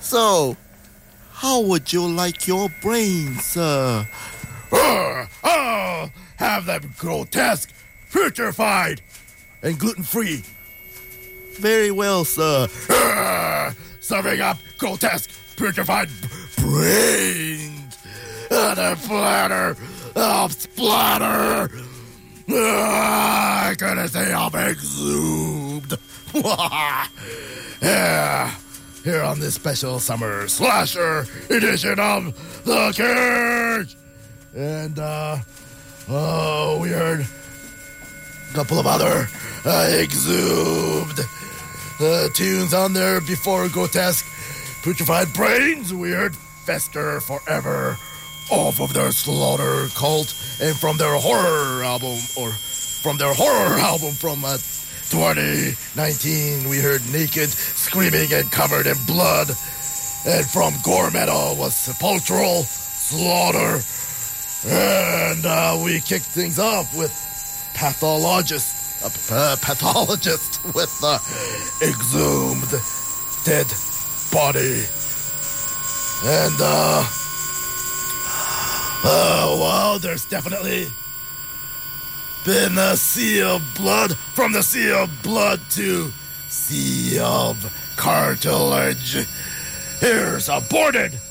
So, how would you like your brains, sir? I'll have them grotesque, putrefied, and gluten-free. Very well, sir. Serving up grotesque, putrefied brains on a platter of splatter. Courtesy of Exhumed. Yeah, here on this special summer slasher edition of The Cage. And, we heard a couple of other Exhumed tunes on there before grotesque, putrefied brains. We heard Fester Forever off of their Slaughter Cult and from their horror album, from 2019, we heard Naked, Screaming and Covered in Blood. And from Gore Metal was Sepulchral Slaughter. And we kicked things off with Pathologist with Exhumed Dead Body. And, well, there's definitely been a sea of blood, from the sea of blood to sea of cartilage. Here's Aborted